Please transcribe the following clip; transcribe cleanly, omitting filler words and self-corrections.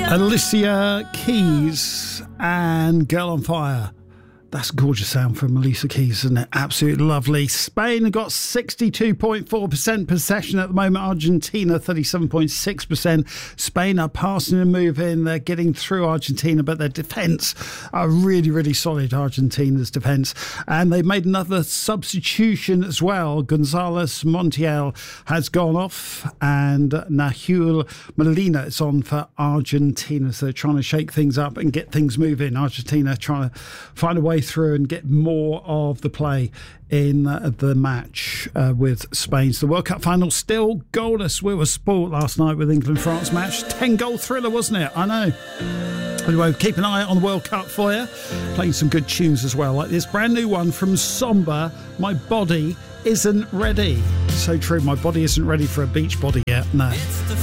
Alicia Keys and Girl on Fire. That's a gorgeous sound from Alicia Keys, isn't it? Absolutely lovely. Spain have got 62.4% possession at the moment. Argentina, 37.6%. Spain are passing and moving. They're getting through Argentina, but their defence are really, really solid, Argentina's defence. And they've made another substitution as well. Gonzalez Montiel has gone off, and Nahuel Molina is on for Argentina. So they're trying to shake things up and get things moving. Argentina trying to find a way through and get more of the play in the match with Spain. So the World Cup final still goalless. We were spoilt last night with England-France match. 10-goal thriller, wasn't it? I know. Anyway, keep an eye on the World Cup for you. Playing some good tunes as well, like this brand new one from Somber, My Body Isn't Ready. So true, my body isn't ready for a beach body yet. No.